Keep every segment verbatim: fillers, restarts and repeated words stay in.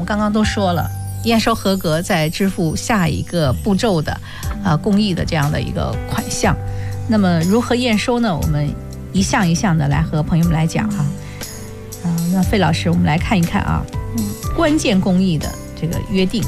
刚刚都说了，验收合格再支付下一个步骤的呃公益的这样的一个款项。那么如何验收呢？我们一项一项的来和朋友们来讲哈。呃，那费老师，我们来看一看啊，嗯，关键公益的这个约定。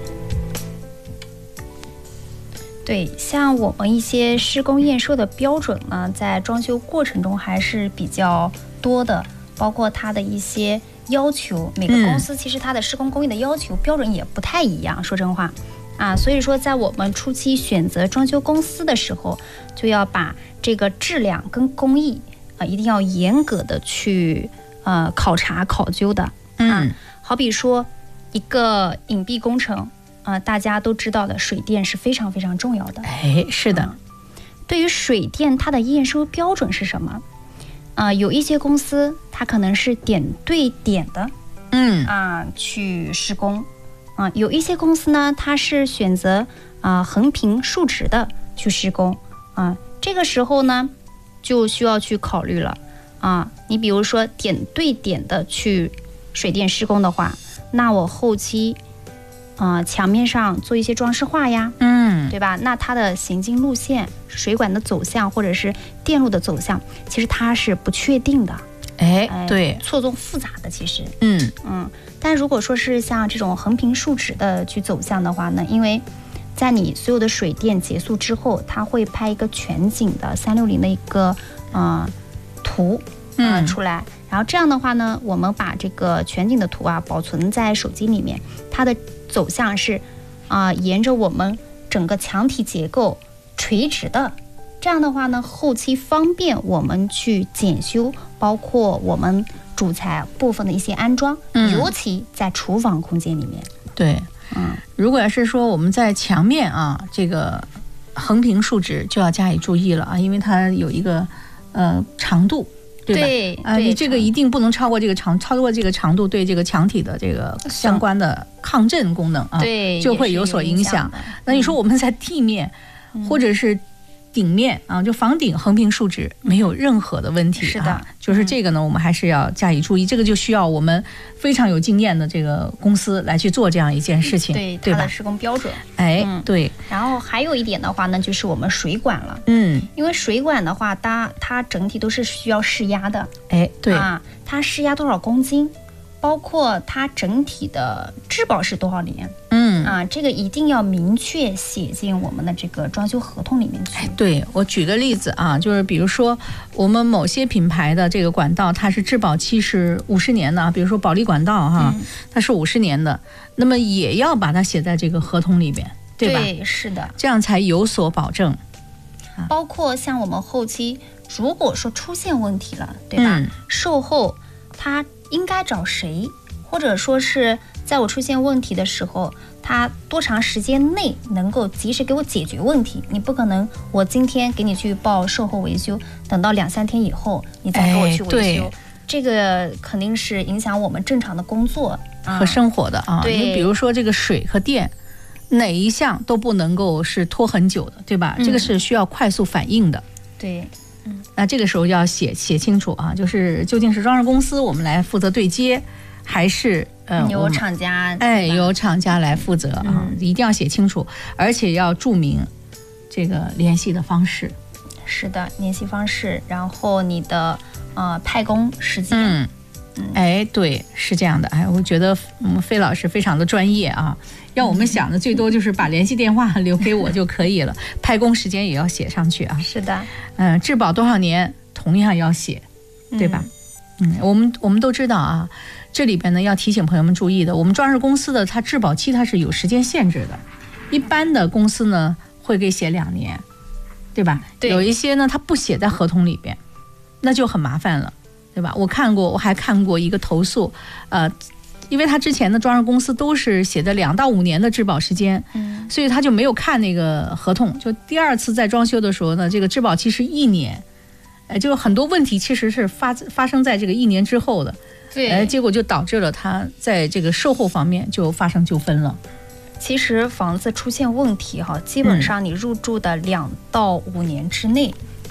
对，像我们一些施工验收的标准呢，在装修过程中还是比较多的，包括它的一些要求，每个公司其实它的施工工艺的要求标准也不太一样，说真话啊，所以说在我们初期选择装修公司的时候，就要把这个质量跟工艺啊，一定要严格的去呃考察考究的。嗯、啊，好比说一个隐蔽工程。呃，大家都知道的，水电是非常非常重要的。 哎，是的。 嗯、对于水电，它的验收标准是什么？啊、呃，有一些公司它可能是点对点的， 嗯啊、呃，去施工。啊、呃，有一些公司呢，它是选择啊、呃、横平竖直的去施工。啊、呃，这个时候呢，就需要去考虑了。啊、呃，你比如说点对点的去水电施工的话，那我后期。呃，墙面上做一些装饰画呀， 嗯， 对吧？那它的行进路线、水管的走向或者是电路的走向，其实它是不确定的。 哎，哎对， 错综复杂的，其实， 嗯嗯。但如果说是像这种横平竖直的去走向的话呢，因为在你所有的水电结束之后，它会拍一个全景的三六零的一个呃图呃、嗯、出来。然后这样的话呢，我们把这个全景的图啊保存在手机里面，它的走向是啊、呃、沿着我们整个墙体结构垂直的。这样的话呢，后期方便我们去检修，包括我们主材部分的一些安装，嗯、尤其在厨房空间里面。 对，嗯，如果要是说我们在墙面啊这个横平竖直就要加以注意了啊，因为它有一个呃长度。对吧？ 对啊、呃，你这个一定不能超过这个长，超过这个长度，对这个墙体的这个相关的抗震功能啊， 对， 就会有所影响。那你说我们在地面、嗯、或者是顶面啊，就房顶横平竖直，没有任何的问题、啊。 是的， 就是这个呢，我们还是要加以注意。这个就需要我们非常有经验的这个公司来去做这样一件事情， 对对吧？ 它的施工标准， 哎、嗯，对。 然后还有一点的话呢，就是我们水管了， 嗯， 因为水管的话，它它整体都是需要试压的， 哎，对啊，它试压多少公斤，包括它整体的质保是多少年。 嗯啊，这个一定要明确写进我们的这个装修合同里面去。 哎，对，我举个例子啊，就是比如说我们某些品牌的这个管道，它是质保期是五十年的，比如说保利管道哈，嗯、它是五十年的，那么也要把它写在这个合同里边，对吧？ 对，是的， 这样才有所保证。 包括像我们后期如果说出现问题了，对吧？嗯、售后他应该找谁，或者说是在我出现问题的时候，他多长时间内能够及时给我解决问题？你不可能我今天给你去报售后维修，等到两三天以后你再给我去维修，哎、这个肯定是影响我们正常的工作和生活的啊。 对， 你比如说这个水和电，哪一项都不能够是拖很久的，对吧？嗯、这个是需要快速反应的。 对。 嗯，那这个时候要写写清楚啊，就是究竟是装饰公司我们来负责对接，还是呃由厂家哎由厂家来负责啊、嗯，一定要写清楚，而且要注明这个联系的方式。 是的，联系方式，然后你的呃派工时间。 嗯嗯，哎，对，是这样的。哎，我觉得我们费老师非常的专业啊，要我们想的最多就是把联系电话留给我就可以了，派工时间也要写上去啊。 是的， 嗯、呃，质保多少年同样要写，对吧？嗯，嗯我们我们都知道啊，这里边呢要提醒朋友们注意的，我们装饰公司的它质保期它是有时间限制的，一般的公司呢会给写两年，对吧？ 对， 有一些呢它不写在合同里边，那就很麻烦了。对吧？我看过，我还看过一个投诉，呃，因为他之前的装饰公司都是写的两到五年的质保时间，嗯，所以他就没有看那个合同。就第二次在装修的时候呢，这个质保期是一年，呃，就很多问题其实是发发生在这个一年之后的， 对， 呃，结果就导致了他在这个售后方面就发生纠纷了。 其实房子出现问题哈，基本上你入住的两到五年之内。嗯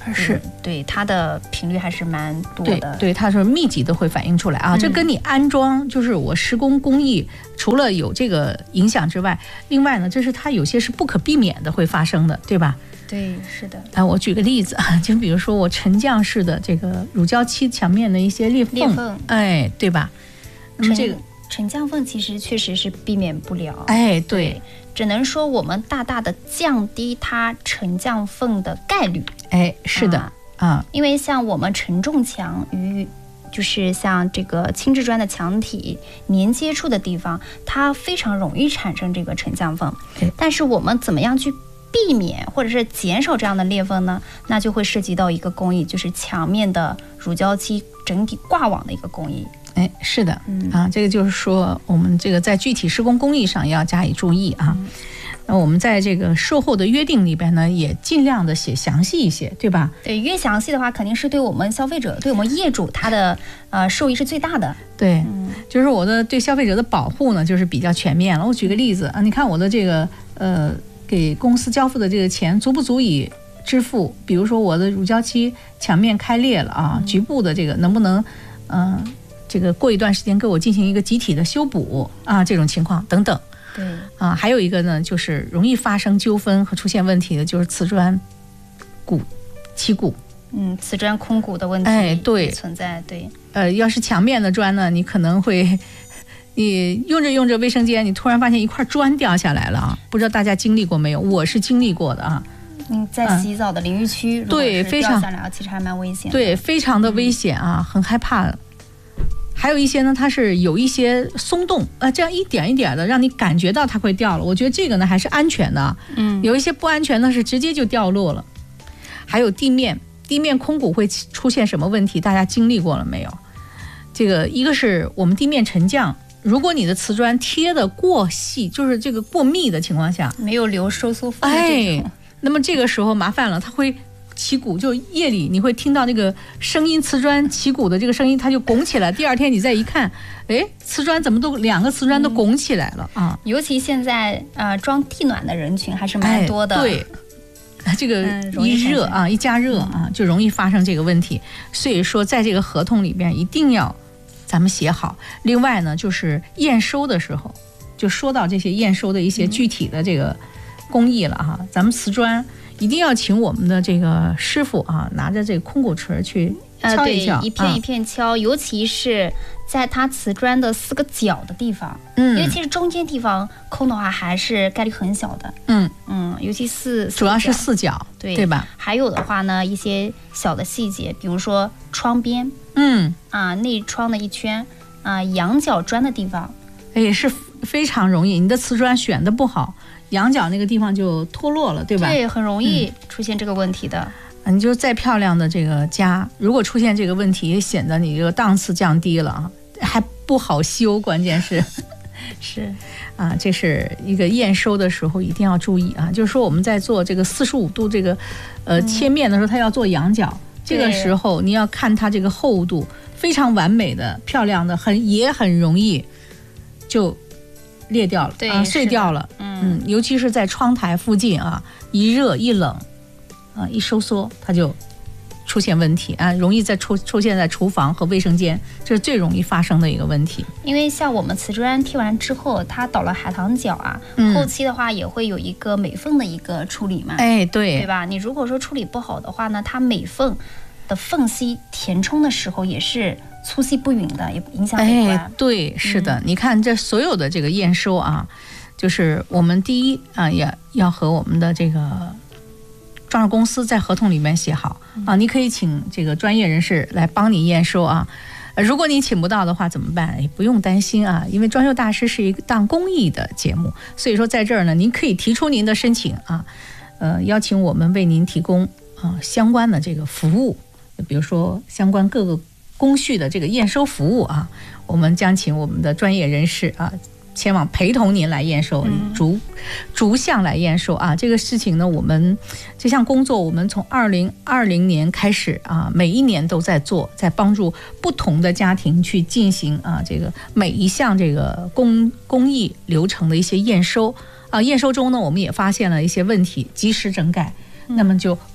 是、 嗯、对它的频率还是蛮多的。 对，对它是密集的会反映出来啊、嗯。这跟你安装就是我施工工艺，除了有这个影响之外，另外呢，这是它有些是不可避免的会发生的，对吧？ 对，是的。 啊，我举个例子啊，就比如说我沉降式的这个乳胶漆墙面的一些裂缝， 裂缝， 哎，对吧？那么这个沉降缝其实确实是避免不了， 哎，对。 对，只能说我们大大的降低它沉降缝的概率。 哎，是的啊、嗯， 因为像我们承重墙与就是像这个轻质砖的墙体连接处的地方，它非常容易产生这个沉降缝。但是我们怎么样去避免或者是减少这样的裂缝呢？那就会涉及到一个工艺，就是墙面的乳胶漆整体挂网的一个工艺。 哎，是的，嗯啊，这个就是说我们这个在具体施工工艺上要加以注意啊。嗯、那我们在这个售后的约定里边呢，也尽量的写详细一些，对吧？ 对，越详细的话，肯定是对我们消费者、对我们业主他的呃受益是最大的。 对，嗯、就是我的对消费者的保护呢，就是比较全面了。我举个例子啊，你看我的这个呃给公司交付的这个钱足不足以支付？比如说我的乳胶漆墙面开裂了啊，嗯、局部的这个能不能嗯？呃这个过一段时间给我进行一个集体的修补啊，这种情况等等。 对啊，还有一个呢，就是容易发生纠纷和出现问题的，就是瓷砖骨漆骨。 嗯，瓷砖空骨的问题， 哎，对， 存在。对， 呃，要是墙面的砖呢，你可能会，你用着用着卫生间，你突然发现一块砖掉下来了啊！不知道大家经历过没有？我是经历过的啊。 嗯，在洗澡的淋浴区， 嗯、对，非常掉下来，其实还蛮危险的。 对，非常的危险啊，嗯、很害怕。还有一些呢，它是有一些松动，呃，这样一点一点的，让你感觉到它会掉了。我觉得这个呢还是安全的。 嗯， 有一些不安全的是直接就掉落了。还有地面，地面空骨会出现什么问题？大家经历过了没有？这个一个是我们地面沉降，如果你的瓷砖贴的过细，就是这个过密的情况下， 没有留收缩缝， 哎，那么这个时候麻烦了，它会起鼓，就夜里你会听到那个声音，瓷砖起鼓的这个声音，它就拱起来。第二天你再一看，哎，瓷砖怎么都两个瓷砖都拱起来了、嗯、啊！ 尤其现在呃装地暖的人群还是蛮多的， 哎、对，这个一热、嗯、啊，一加热啊，就容易发生这个问题。所以说，在这个合同里边一定要咱们写好。另外呢，就是验收的时候，就说到这些验收的一些具体的这个工艺了哈、嗯，咱们瓷砖。一定要请我们的这个师傅啊，拿着这个空鼓锤去敲一敲， 呃、对，一片一片敲、啊，尤其是在它瓷砖的四个角的地方， 嗯， 因为其实中间地方空的话还是概率很小的， 嗯嗯，尤其四主要是四角， 对对吧？ 还有的话呢，一些小的细节，比如说窗边， 嗯啊，内窗的一圈啊，仰角砖的地方， 也是非常容易，你的瓷砖选的不好。仰角那个地方就脱落了，对吧？ 对，很容易出现这个问题的。 嗯、你就再漂亮的这个家，如果出现这个问题，也显得你这个档次降低了啊，还不好修。关键是， 是啊，这是一个验收的时候一定要注意啊。就是说我们在做这个四十五度这个呃切面的时候，它要做仰角、嗯，这个时候你要看它这个厚度，非常完美的、漂亮的，很也很容易就裂掉了， 对啊，碎掉了。嗯，尤其是在窗台附近啊，一热一冷，啊，一收缩，它就出现问题啊，容易在出出现在厨房和卫生间，这是最容易发生的一个问题。 因为像我们瓷砖贴完之后，它倒了海棠角啊、嗯，后期的话也会有一个美缝的一个处理嘛， 哎，对， 对吧？你如果说处理不好的话呢，它美缝的缝隙填充的时候也是粗细不匀的，也影响美观。 哎，对，是的，嗯、你看这所有的这个验收啊。就是我们第一啊，也要和我们的这个装饰公司在合同里面写好啊。你可以请这个专业人士来帮你验收啊。如果你请不到的话怎么办？也不用担心啊，因为装修大师是一个档公益的节目，所以说在这儿呢，您可以提出您的申请啊，呃，邀请我们为您提供啊相关的这个服务，比如说相关各个工序的这个验收服务啊，我们将请我们的专业人士啊。前往陪同您来验收，逐逐项来验收啊！这个事情呢，我们这项工作，我们从二零二零年开始啊，每一年都在做，在帮助不同的家庭去进行啊，这个每一项这个工工艺流程的一些验收啊。验收中呢，我们也发现了一些问题，及时整改，那么就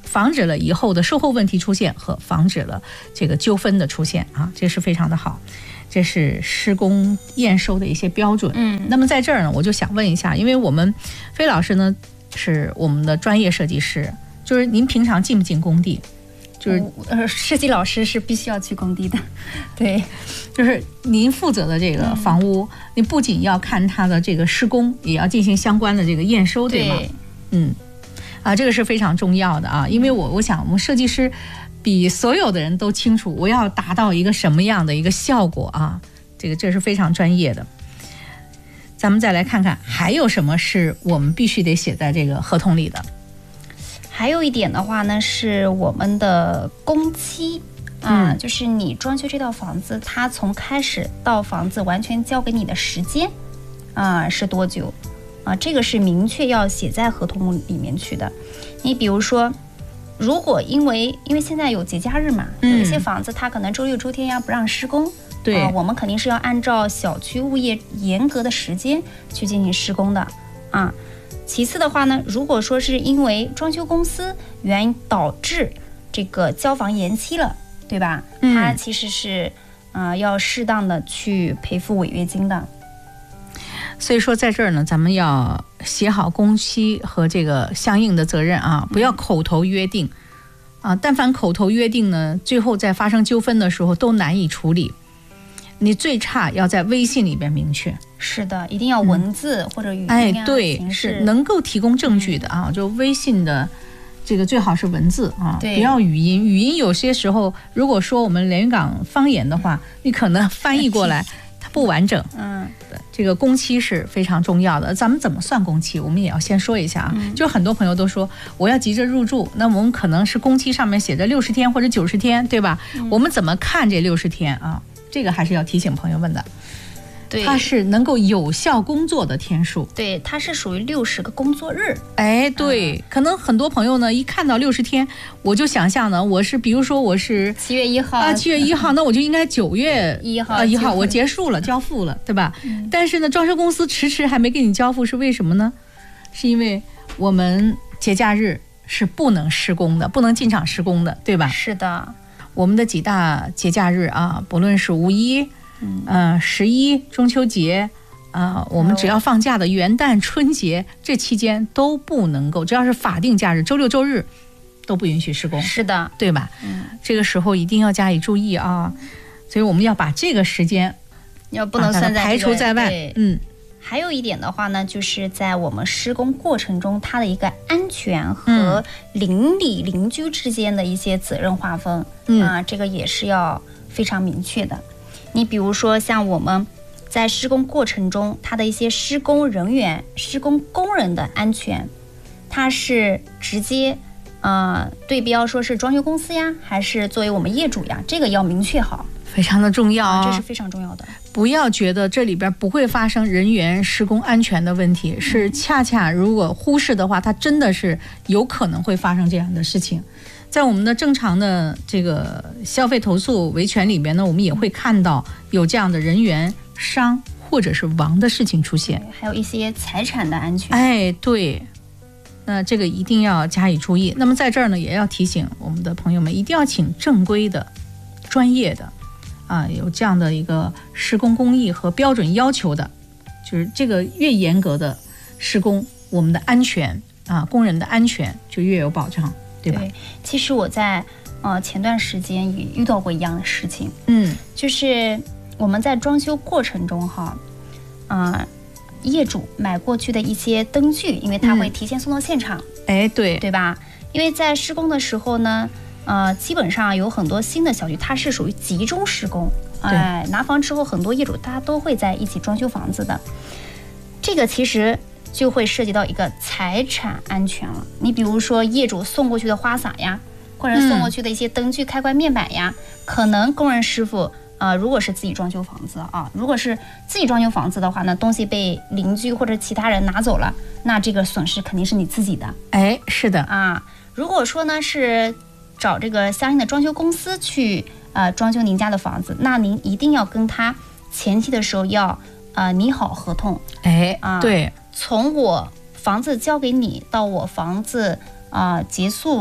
防止了以后的售后问题出现和防止了这个纠纷的出现啊，这是非常的好。这是施工验收的一些标准。 嗯， 那么在这儿呢，我就想问一下，因为我们飞老师呢是我们的专业设计师，就是您平常进不进工地？就是呃，设计老师是必须要去工地的，对， 就是您负责的这个房屋，嗯、你不仅要看它的这个施工，也要进行相关的这个验收，对吗？ 对， 嗯，啊，这个是非常重要的啊，因为我我想我们设计师比所有的人都清楚，我要达到一个什么样的一个效果啊，这个这是非常专业的。咱们再来看看还有什么是我们必须得写在这个合同里的。 还有一点的话呢，是我们的工期啊、嗯，就是你装修这套房子，它从开始到房子完全交给你的时间啊是多久啊？这个是明确要写在合同里面去的。你比如说，如果因为因为现在有节假日嘛，有一些房子它可能周六周天呀不让施工， 对、 啊，我们肯定是要按照小区物业严格的时间去进行施工的啊。其次的话呢，如果说是因为装修公司原因导致这个交房延期了，对吧？嗯，它其实是呃要适当的去赔付违约金的。 所以说在这儿呢，咱们要写好工期和这个相应的责任啊，不要口头约定啊。但凡口头约定呢，最后在发生纠纷的时候都难以处理。你最差要在微信里边明确。 是的，一定要文字或者语音、啊嗯、哎，对，是能够提供证据的啊。嗯、就微信的这个最好是文字啊，不要语音。语音有些时候，如果说我们连云港方言的话，你可能翻译过来它不完整。 嗯， 这个工期是非常重要的。咱们怎么算工期？我们也要先说一下啊。嗯、就很多朋友都说我要急着入住，那我们可能是工期上面写着六十天或者九十天，对吧？嗯、我们怎么看这六十天啊？这个还是要提醒朋友们的。 对， 它是能够有效工作的天数， 对，它是属于六十个工作日。 哎，对、嗯，可能很多朋友呢，一看到六十天，我就想象呢，我是比如说我是七月一号啊，七月一号，那我就应该九月一号啊一号我结束了，交付了，对吧？嗯、但是呢，装修公司迟迟还没给你交付，是为什么呢？是因为我们节假日是不能施工的，不能进场施工的，对吧？ 是的， 我们的几大节假日啊，不论是五一。嗯，呃，十一、中秋节，啊、呃，我们只要放假的元旦、春节这期间都不能够，只要是法定假日，周六周日都不允许施工。 是的， 对吧？ 嗯， 这个时候一定要加以注意啊，所以我们要把这个时间要不能算在、这个、 排除在外。嗯， 还有一点的话呢，就是在我们施工过程中，它的一个安全和邻里邻居之间的一些责任划分，嗯啊，这个也是要非常明确的。你比如说像我们在施工过程中，它的一些施工人员、施工工人的安全，它是直接呃对标说是装修公司呀，还是作为我们业主呀，这个要明确好， 非常的重要、 啊、这是非常重要的。 不要觉得这里边不会发生人员施工安全的问题，是恰恰如果忽视的话，它真的是有可能会发生这样的事情。在我们的正常的这个消费投诉维权里边呢，我们也会看到有这样的人员伤或者是亡的事情出现， 还有一些财产的安全。 哎，对，那这个一定要加以注意。那么在这儿呢，也要提醒我们的朋友们，一定要请正规的、专业的啊，有这样的一个施工工艺和标准要求的，就是这个越严格的施工，我们的安全啊，工人的安全就越有保障。对吧？ 对，其实我在呃前段时间也遇到过一样的事情， 嗯， 就是我们在装修过程中哈，啊、呃，业主买过去的一些灯具，因为他会提前送到现场， 哎、嗯，对， 对吧？因为在施工的时候呢，呃，基本上有很多新的小区，它是属于集中施工，哎、呃，拿房之后，很多业主大家都会在一起装修房子的，这个其实就会涉及到一个财产安全了。你比如说业主送过去的花洒呀，或者送过去的一些灯具、开关面板呀，嗯、可能工人师傅呃，如果是自己装修房子啊，如果是自己装修房子的话呢，东西被邻居或者其他人拿走了，那这个损失肯定是你自己的。 哎，是的啊。如果说呢是找这个相应的装修公司去呃装修您家的房子，那您一定要跟他前期的时候要呃拟好合同。 哎， 啊， 对。 从我房子交给你到我房子啊、呃、结束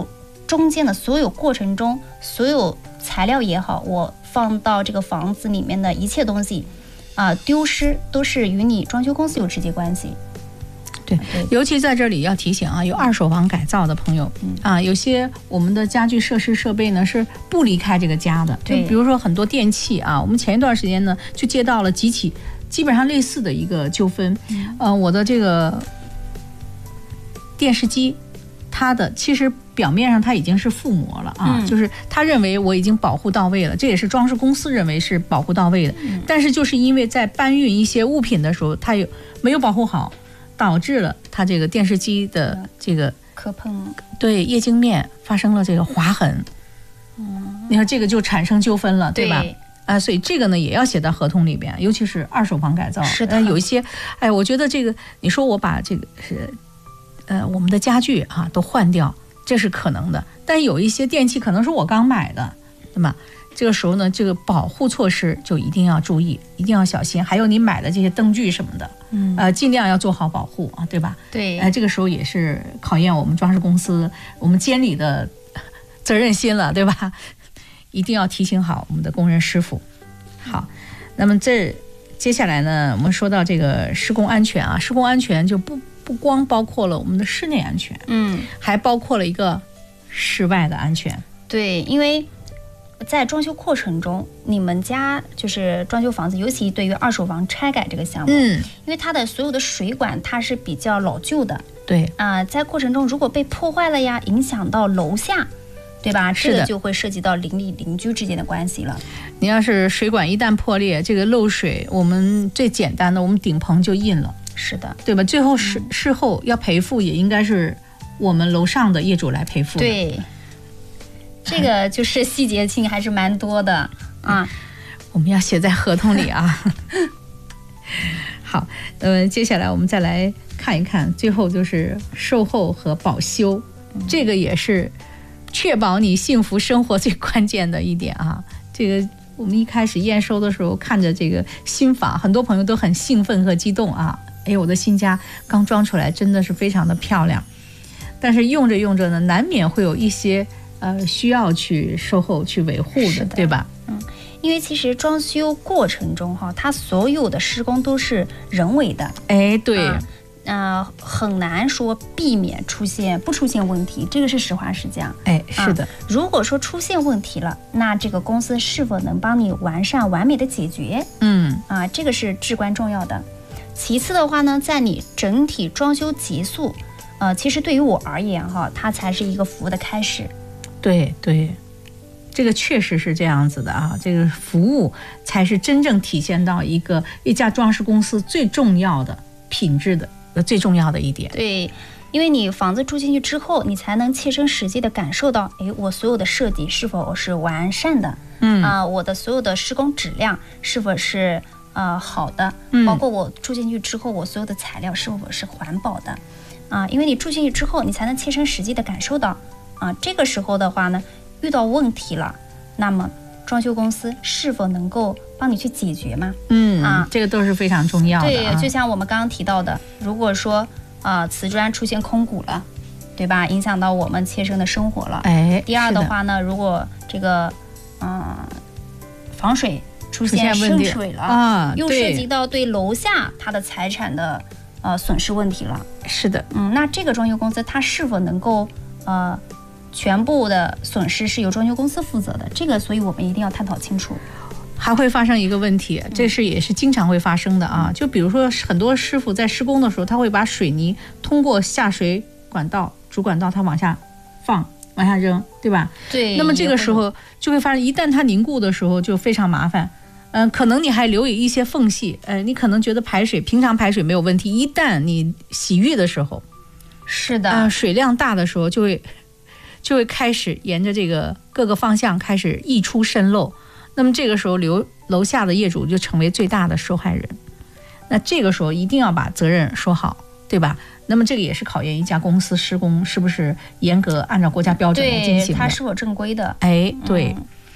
中间的所有过程中，所有材料也好，我放到这个房子里面的一切东西啊、呃、丢失都是与你装修公司有直接关系。 对，尤其在这里要提醒啊，有二手房改造的朋友、嗯、啊，有些我们的家具设施设备呢是不离开这个家的，就比如说很多电器啊，我们前一段时间呢就接到了几起基本上类似的一个纠纷，嗯、呃，我的这个电视机，它的其实表面上它已经是覆膜了啊、嗯，就是他认为我已经保护到位了，这也是装饰公司认为是保护到位的，嗯、但是就是因为在搬运一些物品的时候，它有没有保护好。导致了它这个电视机的这个磕碰， 对液晶面发生了这个划痕，嗯，你看这个就产生纠纷了，对吧？对啊，所以这个呢也要写到合同里边，尤其是二手房改造， 是的， 有一些，哎，我觉得这个你说我把这个是，呃，我们的家具啊都换掉，这是可能的，但有一些电器可能是我刚买的，对吧？这个时候呢，这个保护措施就一定要注意，一定要小心。还有你买的这些灯具什么的，嗯，呃，尽量要做好保护啊，对吧？ 对， 呃，这个时候也是考验我们装饰公司、我们监理的责任心了，对吧？一定要提醒好我们的工人师傅。好，那么这接下来呢，我们说到这个施工安全啊，施工安全就不不光包括了我们的室内安全，嗯，还包括了一个室外的安全。 对，因为在装修过程中，你们家就是装修房子，尤其对于二手房拆改这个项目，嗯，因为它的所有的水管它是比较老旧的， 对啊、呃，在过程中如果被破坏了呀，影响到楼下，对吧？这个就会涉及到邻里邻居之间的关系了。 你要是水管一旦破裂，这个漏水，我们最简单的，我们顶棚就印了， 是的， 对吧？最后事、嗯、事后要赔付，也应该是我们楼上的业主来赔付的。 对。这个就是细节性还是蛮多的啊， 我们要写在合同里啊。好，呃，接下来我们再来看一看，最后就是售后和保修，嗯、这个也是确保你幸福生活最关键的一点啊。这个我们一开始验收的时候，看着这个新房，很多朋友都很兴奋和激动啊。哎，我的新家刚装出来，真的是非常的漂亮。但是用着用着呢，难免会有一些。呃，需要去售后去维护 的, 的对吧？ 嗯，因为其实装修过程中哈，它所有的施工都是人为的， 哎，对， 啊、呃，很难说避免出现不出现问题，这个是实话实讲。 哎，是的、啊。 如果说出现问题了，那这个公司是否能帮你完善完美的解决？ 嗯， 啊，这个是至关重要的。其次的话呢，在你整体装修结束，呃，其实对于我而言哈，它才是一个服务的开始。 对对，这个确实是这样子的啊，这个服务才是真正体现到一个一家装饰公司最重要的品质的最重要的一点。 对，因为你房子住进去之后，你才能切身实际的感受到，哎，我所有的设计是否是完善的，嗯啊、呃，我的所有的施工质量是否是呃好的，嗯，包括我住进去之后，我所有的材料是否是环保的，啊、呃，因为你住进去之后，你才能切身实际的感受到。啊，这个时候的话呢，遇到问题了，那么装修公司是否能够帮你去解决吗？ 嗯啊，这个都是非常重要的、啊。 对，就像我们刚刚提到的，如果说啊、呃、瓷砖出现空鼓了，对吧？影响到我们切身的生活了。 哎， 第二的话呢，如果这个嗯、呃、防水出现渗水了啊，又涉及到对楼下它的财产的呃损失问题了。 是的， 嗯，那这个装修公司它是否能够呃全部的损失是由装修公司负责的，这个所以我们一定要探讨清楚。 还会发生一个问题，这是也是经常会发生的啊，就比如说很多师傅在施工的时候，他会把水泥通过下水管道主管道它往下放往下扔，对吧？ 对。 那么这个时候就会发生，一旦它凝固的时候就非常麻烦，嗯、呃，可能你还留有一些缝隙，呃，你可能觉得排水平常排水没有问题，一旦你洗浴的时候， 是的， 呃，水量大的时候就会就会开始沿着这个各个方向开始溢出渗漏，那么这个时候楼楼下的业主就成为最大的受害人。那这个时候一定要把责任说好，对吧？那么这个也是考验一家公司施工是不是严格按照国家标准来进行的， 对，它是否正规的。 哎，对。嗯、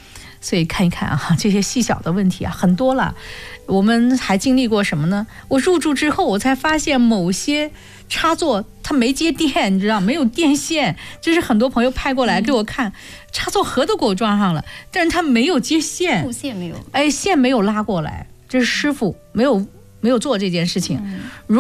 所以看一看啊，这些细小的问题啊很多了。我们还经历过什么呢？我入住之后，我才发现某些插座它没接电，你知道没有电线，这是很多朋友拍过来给我看，嗯、插座盒都给我装上了，但是它没有接线， 布线没有， 哎，线没有拉过来，这是师傅没有没有做这件事情。嗯